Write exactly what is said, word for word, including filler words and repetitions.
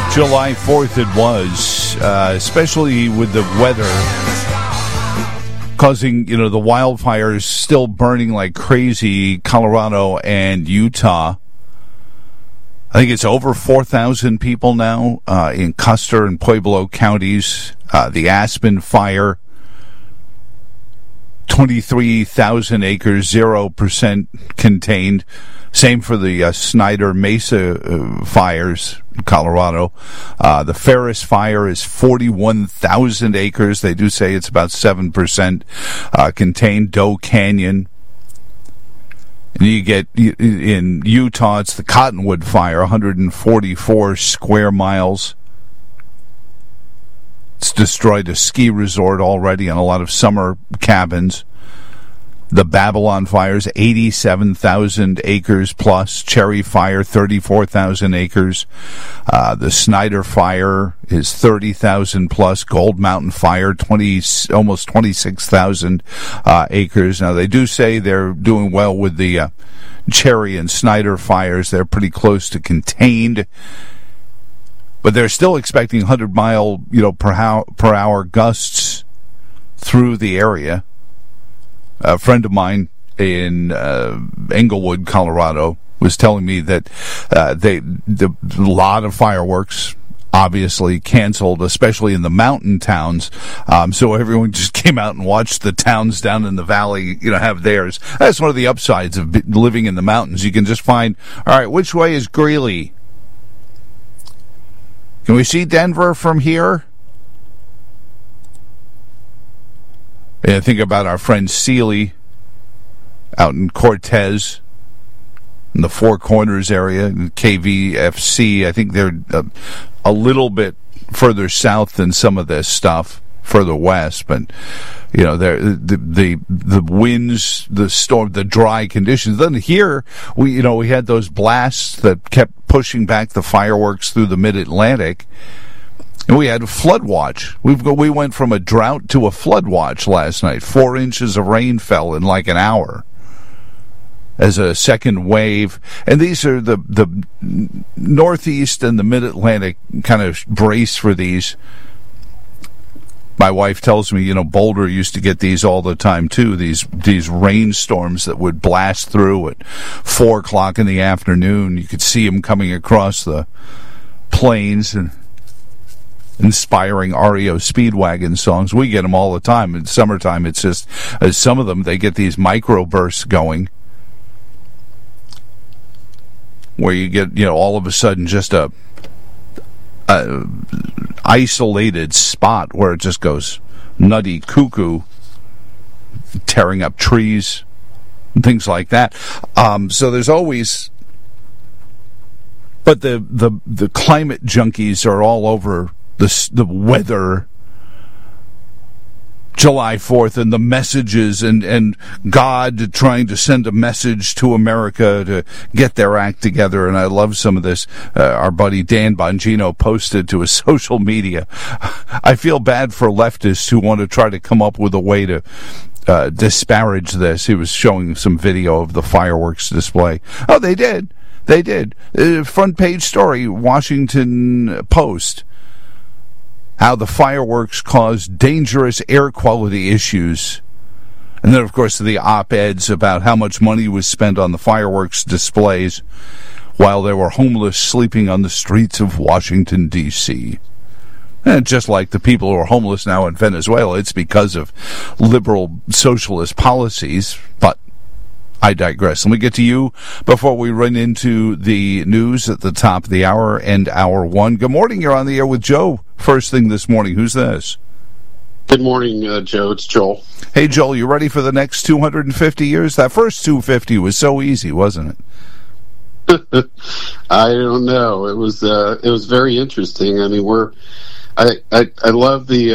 July fourth it was, uh, especially with the weather causing, you know, the wildfires still burning like crazy, Colorado and Utah. I think it's over four thousand people now uh, in Custer and Pueblo counties. Uh, the Aspen fire, twenty-three thousand acres, zero percent contained. Same for the uh, Snyder Mesa uh, fires in Colorado. Uh, the Ferris fire is forty-one thousand acres. They do say it's about seven percent uh, contained. Doe Canyon. And you get, in Utah, it's the Cottonwood fire, one hundred forty-four square miles. It's destroyed a ski resort already and a lot of summer cabins. The Babylon fires, eighty-seven thousand acres plus. Cherry fire, thirty-four thousand acres. Uh, the Snyder fire is thirty thousand plus. Gold Mountain fire, twenty, almost twenty-six thousand uh, acres. Now, they do say they're doing well with the uh, Cherry and Snyder fires. They're pretty close to contained. But they're still expecting one hundred mile, you know, per, how, per hour gusts through the area. A friend of mine in uh, Englewood, Colorado, was telling me that uh, they the, a lot of fireworks obviously canceled, especially in the mountain towns. Um, so everyone just came out and watched the towns down in the valley, you know, have theirs. That's one of the upsides of living in the mountains. You can just find, all right, which way is Greeley? Can we see Denver from here? Yeah, think about our friend Seeley out in Cortez, in the Four Corners area, K V F C. I think they're a, a little bit further south than some of this stuff, further west. But you know, the the the winds, the storm, the dry conditions. Then here we, you know, we had those blasts that kept pushing back the fireworks through the Mid-Atlantic. And we had a flood watch. We've we went from a drought to a flood watch last night. Four inches of rain fell in like an hour as a second wave. And these are the, the Northeast and the Mid-Atlantic kind of brace for these. My wife tells me, you know, Boulder used to get these all the time, too, these these rainstorms that would blast through at four o'clock in the afternoon. You could see them coming across the plains and inspiring R E O Speedwagon songs. We get them all the time. In summertime, it's just, uh, some of them, they get these microbursts going where you get, you know, all of a sudden just a, a isolated spot where it just goes nutty cuckoo, tearing up trees and things like that. Um, so there's always, but the, the, the climate junkies are all over The, the weather, July fourth, and the messages, and, and God trying to send a message to America to get their act together. And I love some of this. Uh, our buddy Dan Bongino posted to his social media. I feel bad for leftists who want to try to come up with a way to uh, disparage this. He was showing some video of the fireworks display. Oh, they did. They did. Uh, front page story, Washington Post. How the fireworks caused dangerous air quality issues. And then, of course, the op-eds about how much money was spent on the fireworks displays while there were homeless sleeping on the streets of Washington, D C And just like the people who are homeless now in Venezuela, it's because of liberal socialist policies. But I digress. Let me get to you before we run into the news at the top of the hour and hour one. Good morning. You're on the air with Joe. First thing this morning. Who's this? Good morning, uh, Joe. It's Joel. Hey, Joel, you ready for the next two hundred fifty years? That first two hundred fifty was so easy, wasn't it? I don't know. It was uh, it was very interesting. I mean, we're I I, I love the